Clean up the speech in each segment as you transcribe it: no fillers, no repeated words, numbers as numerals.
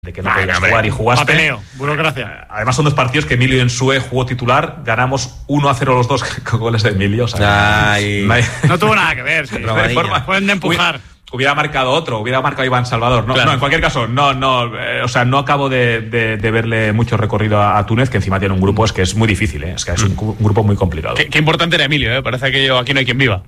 de que no podías jugar y jugaste. Papeleo, burocracia. Además son dos partidos que Emilio Ensue jugó titular, ganamos 1-0 los dos con goles de Emilio. O sea, no tuvo nada que ver. Sí. Pueden empujar. Hubiera marcado otro, hubiera marcado Iván Salvador. No, claro. No, en cualquier caso, no acabo de verle mucho recorrido a Túnez, que encima tiene un grupo que es muy difícil, es que es un grupo muy complicado. Qué importante era Emilio, parece que aquí no hay quien viva.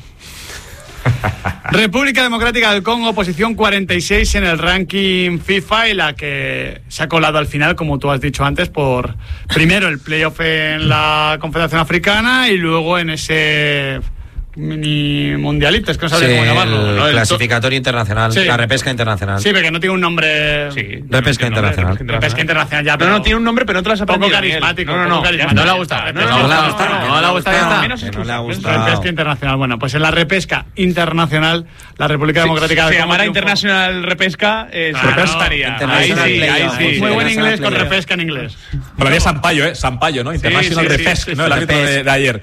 República Democrática del Congo, posición 46 en el ranking FIFA, y la que se ha colado al final, como tú has dicho antes, por primero el playoff en la Confederación Africana y luego en ese mini mundialito, es que no sabría cómo llamarlo, ¿no? Clasificatorio internacional, sí. La repesca internacional. Sí, porque no tiene un nombre. Sí, repesca internacional. Repesca internacional, ya. Pero no tiene un nombre, pero no te lo has aprendido. Poco carismático. No le ha gustado. No le ha gustado. Repesca internacional. Bueno, pues en la repesca internacional, la República Democrática se llamará Internacional Repesca. Estaría. Ahí sí. Muy buen inglés con repesca en inglés. Molaría Sampaio, ¿no? International Repesca, ¿no? El árbitro de ayer.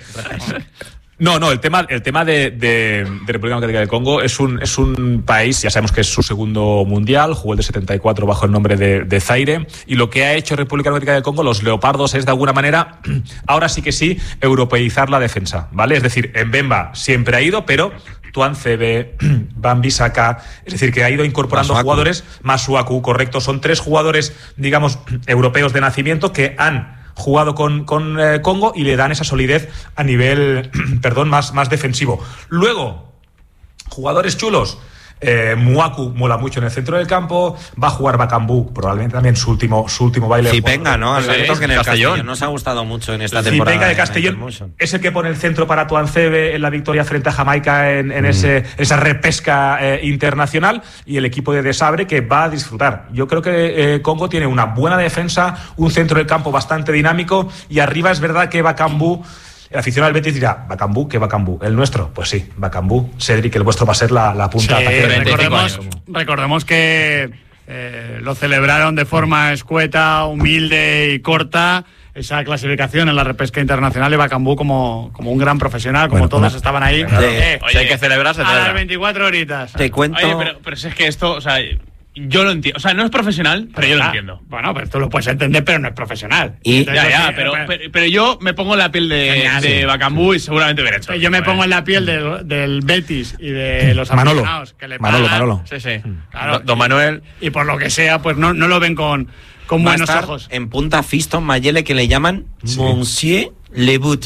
No, el tema de República Democrática del Congo es un país, ya sabemos que es su segundo mundial, jugó el de 74 bajo el nombre de Zaire, y lo que ha hecho República Democrática del Congo, los leopardos, es de alguna manera, ahora sí que sí, europeizar la defensa, ¿vale? Es decir, Mbemba siempre ha ido, pero Tuanzebe, Wan-Bissaka, es decir, que ha ido incorporando jugadores, Masuaku, correcto, son 3 jugadores, digamos, europeos de nacimiento que han jugado con Congo y le dan esa solidez a nivel más defensivo. Luego, jugadores chulos. Muaku mola mucho en el centro del campo, va a jugar Bakambu, probablemente también su último baile. Cipenga, ¿no? Alberto, que en el Castellón nos ha gustado mucho en esta temporada. Cipenga de Castellón es el que pone el centro para Tuanzebe en la victoria frente a Jamaica en esa repesca internacional, y el equipo de Desabre que va a disfrutar. Yo creo que Congo tiene una buena defensa, un centro del campo bastante dinámico, y arriba es verdad que Bakambu, el aficionado del Betis dirá, ¿Bakambu? ¿Qué Bakambu? ¿El nuestro? Pues sí, Bakambu. Cedric, el vuestro va a ser la punta. Sí, recordemos que lo celebraron de forma escueta, humilde y corta, esa clasificación en la repesca internacional de Bakambu como un gran profesional, como todos estaban ahí. Oye, hay que celebrarse. A las 24 horitas. Te cuento. Oye, pero es que esto, o sea, yo lo entiendo. O sea, no es profesional, pero yo lo entiendo. Bueno, pero tú lo puedes entender, pero no es profesional. Pero yo me pongo en la piel de Bakambu y seguramente hubiera hecho. Yo me pongo en la piel del Betis y de los aficionados que le pagan. Manolo. Sí. Claro, Don Manuel. Y por lo que sea, pues no lo ven con buenos ojos. En punta Fiston Mayele, que le llaman Monsieur Le But.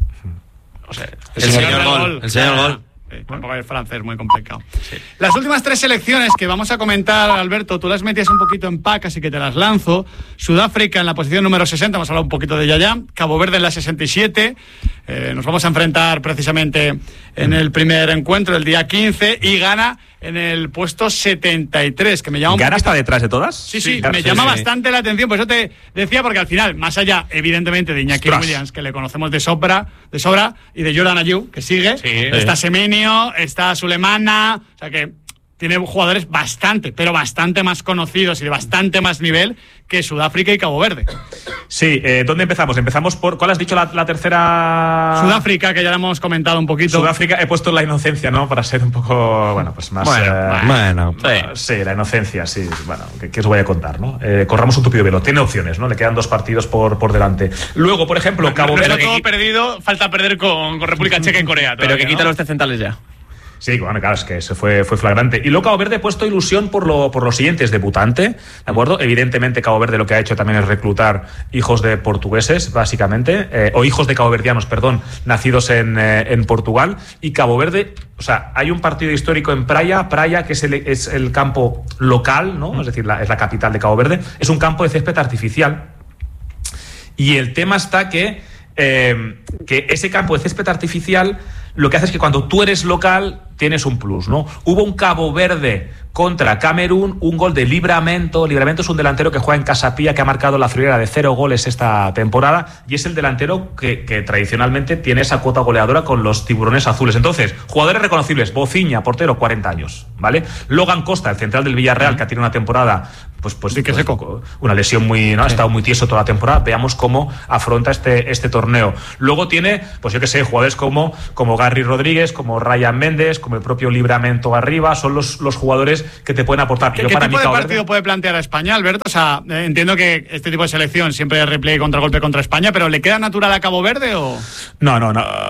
O sea, el señor Gol. El señor Gol. Tampoco es francés, muy complicado. Sí. Las últimas 3 selecciones que vamos a comentar, Alberto, tú las metías un poquito en pack, así que te las lanzo. Sudáfrica en la posición número 60, hemos hablado un poquito de ella ya. Cabo Verde en la 67. Nos vamos a enfrentar precisamente en el primer encuentro, el día 15, y Ghana en el puesto 73, que me llama ¿Ghana está detrás de todas? Sí, me llama bastante la atención, por eso te decía, porque al final, más allá, evidentemente, de Iñaki Williams, que le conocemos de sobra, y de Jordan Ayew, que sigue, está Semenyo, está Sulemana, o sea que tiene jugadores bastante más conocidos y de bastante más nivel que Sudáfrica y Cabo Verde. Sí, ¿dónde empezamos? Empezamos por... ¿Cuál has dicho la tercera? Sudáfrica, que ya la hemos comentado un poquito. Sudáfrica, he puesto la inocencia, ¿no? Para ser un poco, más... Sí, la inocencia, sí. Bueno, ¿qué os voy a contar, no? Corramos un tupido velo. Tiene opciones, ¿no? Le quedan 2 partidos por delante. Luego, por ejemplo, Cabo Verde... Pero todo perdido, falta perder con República Checa en Corea. Pero que quita los centrales ya. Sí, bueno, claro, es que eso fue flagrante. Y luego Cabo Verde ha puesto ilusión por lo siguiente, es debutante, ¿de acuerdo? Evidentemente Cabo Verde lo que ha hecho también es reclutar hijos de portugueses, básicamente, o hijos de caboverdianos, nacidos en Portugal. Y Cabo Verde, o sea, hay un partido histórico en Praia, que es el campo local, ¿no? Es decir, es la capital de Cabo Verde. Es un campo de césped artificial. Y el tema está que ese campo de césped artificial lo que hace es que cuando tú eres local tienes un plus, ¿no? Hubo un Cabo Verde contra Camerún, un gol de Livramento. Livramento es un delantero que juega en Casapía, que ha marcado la friolera de 0 goles esta temporada, y es el delantero que tradicionalmente tiene esa cuota goleadora con los tiburones azules. Entonces, jugadores reconocibles: Bofiña, portero, 40 años, ¿vale? Logan Costa, el central del Villarreal, que tiene una temporada una lesión muy, ¿no? Ha estado muy tieso toda la temporada. Veamos cómo afronta este torneo. Luego tiene, pues yo que sé, jugadores como Gary Rodríguez, como Ryan Méndez, como el propio Livramento arriba, son los jugadores que te pueden aportar. ¿Qué tipo de partido puede plantear a España, Alberto? O sea, entiendo que este tipo de selección siempre es replay y contragolpe contra España, pero ¿le queda natural a Cabo Verde o...? No.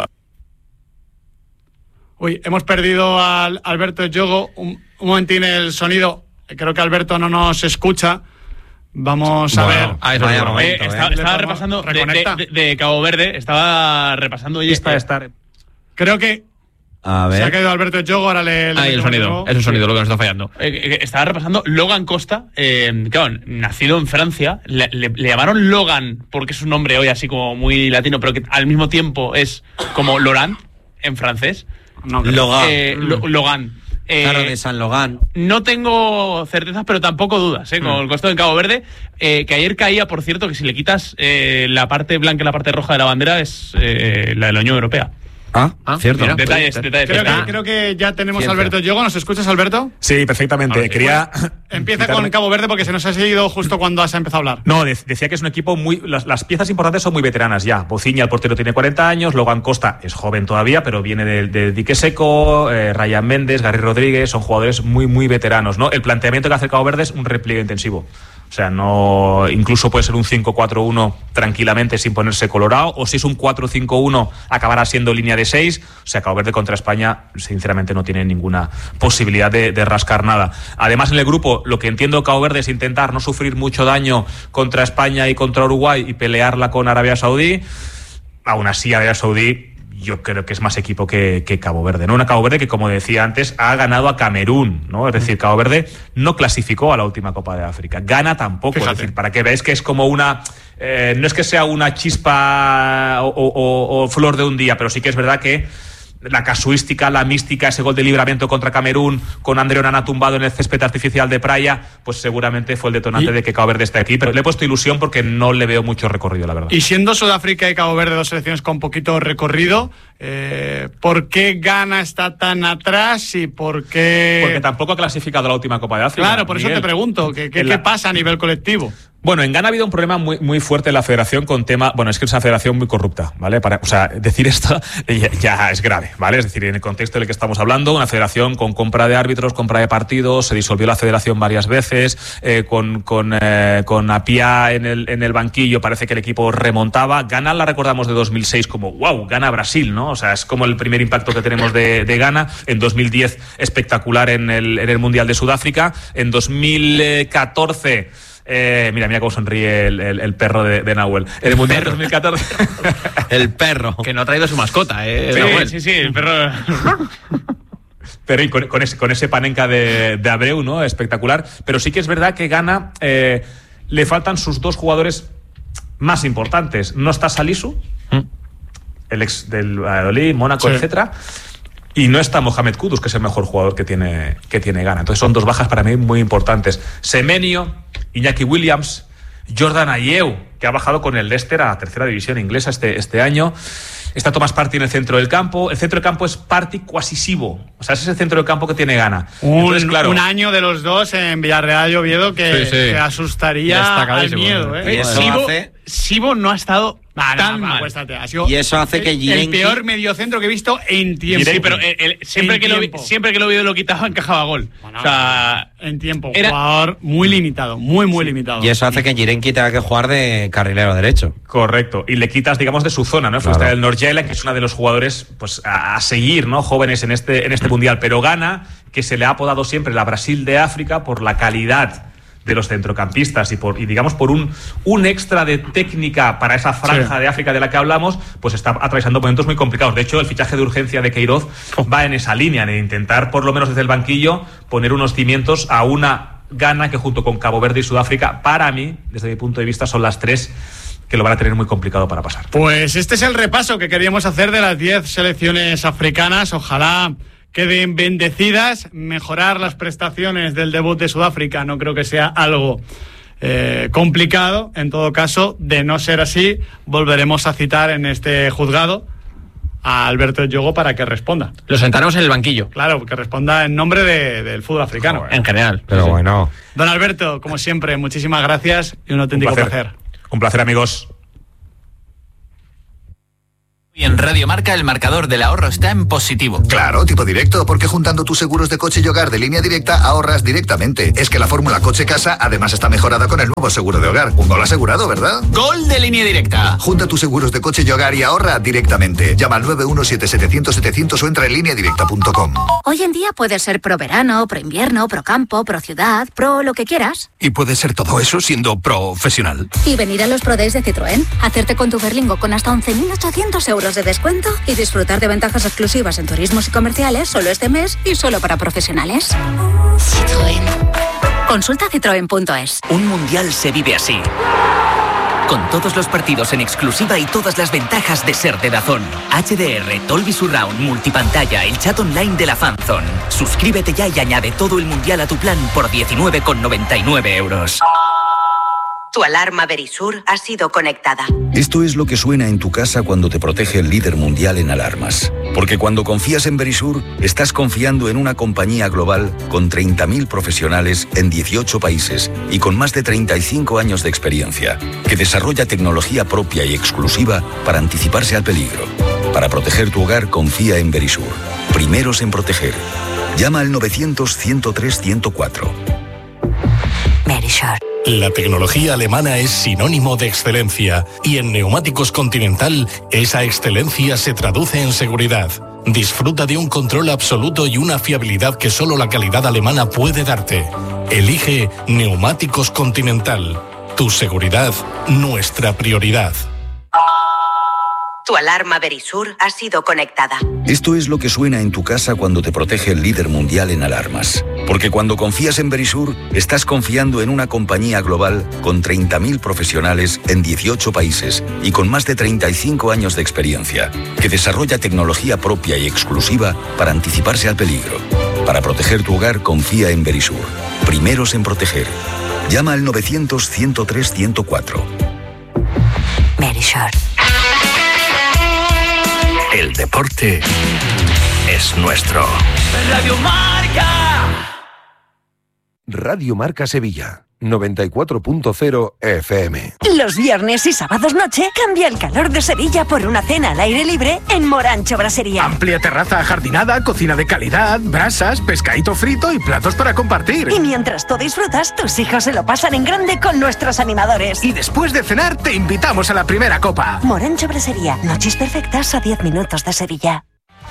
Uy, hemos perdido a Alberto Yogo. Un momentín el sonido. Creo que Alberto no nos escucha. Vamos a ver. Estaba repasando de Cabo Verde. Estaba repasando y creo que a ver. Se ha caído Alberto Yogo. Ahora el sonido. Es el sonido lo que nos está fallando. Estaba repasando Logan Costa. Claro, nacido en Francia. Le llamaron Logan porque es un nombre hoy así como muy latino, pero que al mismo tiempo es como Laurent en francés. Logan. Claro, de San Logan. No tengo certezas, pero tampoco dudas, con el Costa de Cabo Verde, que ayer caía, por cierto, que si le quitas la parte blanca y la parte roja de la bandera es la de la Unión Europea. Cierto. Mira, detalles. Creo que ya tenemos a Alberto Yogo. ¿Nos escuchas, Alberto? Sí, perfectamente. Empieza con Cabo Verde porque se nos ha seguido justo cuando has empezado a hablar. No, decía que es un equipo muy... Las piezas importantes son muy veteranas ya. Bociña, el portero, tiene 40 años. Logan Costa es joven todavía, pero viene de Dique Seco. Ryan Méndez, Gary Rodríguez, son jugadores muy, muy veteranos, ¿no? El planteamiento que hace Cabo Verde es un repliegue intensivo. O sea, no, incluso puede ser un 5-4-1 tranquilamente sin ponerse colorado, o si es un 4-5-1 acabará siendo línea de 6. O sea, Cabo Verde contra España sinceramente no tiene ninguna posibilidad de rascar nada. Además, en el grupo, lo que entiendo Cabo Verde es intentar no sufrir mucho daño contra España y contra Uruguay y pelearla con Arabia Saudí. Aún así, Arabia Saudí yo creo que es más equipo que Cabo Verde, ¿no? Una Cabo Verde que, como decía antes, ha ganado a Camerún, ¿no? Es decir, Cabo Verde no clasificó a la última Copa de África. Gana tampoco. Fíjate. Es decir, para que veáis que es como una... no es que sea una chispa o flor de un día, pero sí que es verdad que la casuística, la mística, ese gol de Livramento contra Camerún, con André Onana tumbado en el césped artificial de Praia, pues seguramente fue el detonante de que Cabo Verde esté aquí. Pero le he puesto ilusión porque no le veo mucho recorrido, la verdad. Y siendo Sudáfrica y Cabo Verde dos selecciones con poquito recorrido, ¿por qué Ghana está tan atrás y por qué...? Porque tampoco ha clasificado a la última Copa de África. Claro, por Miguel, eso te pregunto, ¿qué pasa a nivel colectivo? Bueno, en Ghana ha habido un problema muy, muy fuerte en la federación con tema... Bueno, es que es una federación muy corrupta, ¿vale? O sea, decir esto ya es grave, ¿vale? Es decir, en el contexto en el que estamos hablando, una federación con compra de árbitros, compra de partidos, se disolvió la federación varias veces, con Apia en el banquillo, parece que el equipo remontaba. Ghana la recordamos de 2006 como, wow, Ghana Brasil, ¿no? O sea, es como el primer impacto que tenemos de Ghana. En 2010, espectacular en el Mundial de Sudáfrica. En 2014... mira cómo sonríe el perro de Nahuel. En el Mundial 2014. El perro. Que no ha traído su mascota, Sí, el perro. Pero y con ese panenca de Abreu, ¿no? Espectacular. Pero sí que es verdad que Ghana le faltan sus dos jugadores más importantes. No está Salisu, el ex del Valladolid, Mónaco, etcétera. Y no está Mohamed Kudus, que es el mejor jugador que tiene Ghana. Entonces son dos bajas para mí muy importantes. Semenyo, Iñaki Williams, Jordan Ayew, que ha bajado con el Leicester a la tercera división inglesa este año. Está Thomas Partey en el centro del campo. El centro del campo es Partey Quasisivo. O sea, ese es el centro del campo que tiene Ghana. Entonces, claro, un año de los dos en Villarreal y Oviedo que asustaría al miedo. Sibo no ha estado tan mal. Y eso hace que el peor mediocentro que he visto en tiempo. Sí, pero siempre que lo Oviedo lo quitaba, encajaba gol. Bueno, o sea, en tiempo. Jugador muy limitado, muy limitado. Y eso hace que Jirenki tenga que jugar de carrilero derecho. Correcto. Y le quitas, digamos, de su zona, ¿no? Claro. Está el Norjela, que es uno de los jugadores pues a seguir, ¿no? Jóvenes en este mundial. Pero Ghana, que se le ha apodado siempre la Brasil de África por la calidad de los centrocampistas y digamos por un extra de técnica para esa franja de África de la que hablamos, pues está atravesando momentos muy complicados. De hecho, el fichaje de urgencia de Queiroz va en esa línea, de intentar, por lo menos desde el banquillo, poner unos cimientos a una Ghana que, junto con Cabo Verde y Sudáfrica, para mí, desde mi punto de vista, son las tres que lo van a tener muy complicado para pasar. Pues este es el repaso que queríamos hacer de las 10 selecciones africanas. Ojalá queden bendecidas. Mejorar las prestaciones del debut de Sudáfrica no creo que sea algo complicado. En todo caso, de no ser así, volveremos a citar en este juzgado a Alberto Yogo para que responda. Lo sentaremos en el banquillo. Claro, que responda en nombre del fútbol africano. En general. Pero bueno. Don Alberto, como siempre, muchísimas gracias y un auténtico placer. Un placer, amigos. Y en Radio Marca el marcador del ahorro está en positivo. Claro, tipo directo, porque juntando tus seguros de coche y hogar de Línea Directa ahorras directamente. Es que la fórmula coche-casa además está mejorada con el nuevo seguro de hogar. Un gol asegurado, ¿verdad? ¡Gol de Línea Directa! Junta tus seguros de coche y hogar y ahorra directamente. Llama al 917-700-700 o entra en lineadirecta.com. Hoy en día puedes ser pro verano, pro invierno, pro campo, pro ciudad, pro lo que quieras. Y puedes ser todo eso siendo profesional. Y venir a los Pro Days de Citroën, hacerte con tu Berlingo con hasta 11.800 euros de descuento y disfrutar de ventajas exclusivas en turismos y comerciales solo este mes y solo para profesionales. Citroën. Consulta citroen.es. Un mundial se vive así. Con todos los partidos en exclusiva y todas las ventajas de ser de DAZN. HDR, Dolby Surround, multipantalla, el chat online de la Fanzone. Suscríbete ya y añade todo el mundial a tu plan por 19,99 euros. Tu alarma Verisur ha sido conectada. Esto es lo que suena en tu casa cuando te protege el líder mundial en alarmas. Porque cuando confías en Verisur, estás confiando en una compañía global con 30.000 profesionales en 18 países y con más de 35 años de experiencia, que desarrolla tecnología propia y exclusiva para anticiparse al peligro. Para proteger tu hogar, confía en Verisur. Primeros en proteger. Llama al 900-103-104. Verisur. La tecnología alemana es sinónimo de excelencia y en Neumáticos Continental esa excelencia se traduce en seguridad. Disfruta de un control absoluto y una fiabilidad que solo la calidad alemana puede darte. Elige Neumáticos Continental. Tu seguridad, nuestra prioridad. Tu alarma Verisur ha sido conectada. Esto es lo que suena en tu casa cuando te protege el líder mundial en alarmas. Porque cuando confías en Verisur, estás confiando en una compañía global con 30.000 profesionales en 18 países y con más de 35 años de experiencia, que desarrolla tecnología propia y exclusiva para anticiparse al peligro. Para proteger tu hogar, confía en Verisur. Primeros en proteger. Llama al 900-103-104. Verisur. El deporte es nuestro. Radio Marca. Radio Marca Sevilla, 94.0 FM. Los viernes y sábados noche cambia el calor de Sevilla por una cena al aire libre en Morancho Brasería. Amplia terraza ajardinada, cocina de calidad, brasas, pescadito frito y platos para compartir. Y mientras tú disfrutas, tus hijos se lo pasan en grande con nuestros animadores. Y después de cenar te invitamos a la primera copa. Morancho Brasería, noches perfectas a 10 minutos de Sevilla.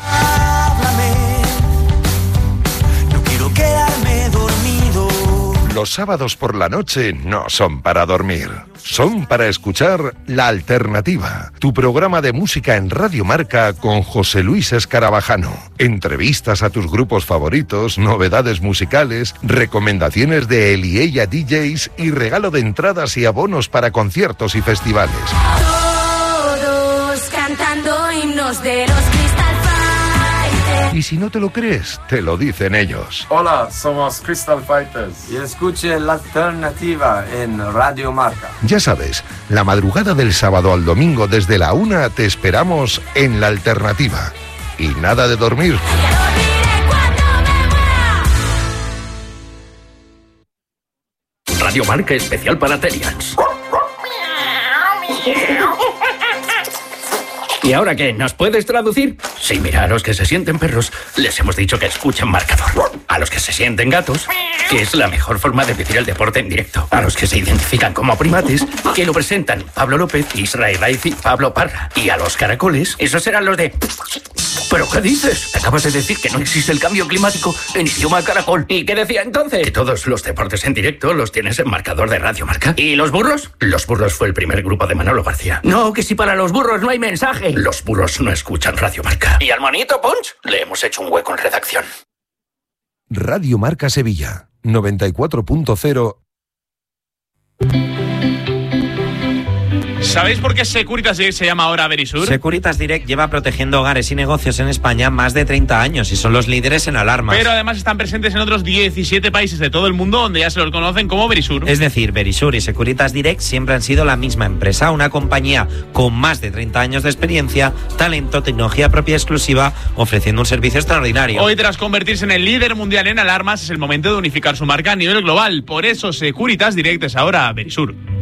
Los sábados por la noche no son para dormir, son para escuchar La Alternativa, tu programa de música en Radio Marca con José Luis Escarabajano. Entrevistas a tus grupos favoritos, novedades musicales, recomendaciones de él y ella DJs y regalo de entradas y abonos para conciertos y festivales. Todos cantando himnos de los Crystal Fighters. Y si no te lo crees, te lo dicen ellos. Hola, somos Crystal Fighters y escuche La Alternativa en Radio Marca. Ya sabes, la madrugada del sábado al domingo desde la 1 te esperamos en La Alternativa. Y nada de dormir. Radio Marca especial para Telians. ¿Y ahora qué? ¿Nos puedes traducir? Sí, mira, a los que se sienten perros les hemos dicho que escuchen marcador. A los que se sienten gatos, que es la mejor forma de decir el deporte en directo. A los que se identifican como primates, que lo presentan Pablo López, Israel Raiz y Pablo Parra. Y a los caracoles, esos serán los de... ¿Pero qué dices? Acabas de decir que no existe el cambio climático en idioma caracol. ¿Y qué decía entonces? Que todos los deportes en directo los tienes en marcador de Radio Marca. ¿Y los burros? Los burros fue el primer grupo de Manolo García. No, que si para los burros no hay mensaje. Los burros no escuchan Radio Marca. ¿Y al monito Punch? Le hemos hecho un hueco en redacción. Radio Marca Sevilla, 94.0. ¿Sabéis por qué Securitas Direct se llama ahora Verisur? Securitas Direct lleva protegiendo hogares y negocios en España más de 30 años y son los líderes en alarmas. Pero además están presentes en otros 17 países de todo el mundo donde ya se los conocen como Verisur. Es decir, Verisur y Securitas Direct siempre han sido la misma empresa, una compañía con más de 30 años de experiencia, talento, tecnología propia exclusiva, ofreciendo un servicio extraordinario. Hoy, tras convertirse en el líder mundial en alarmas, es el momento de unificar su marca a nivel global. Por eso Securitas Direct es ahora Verisur.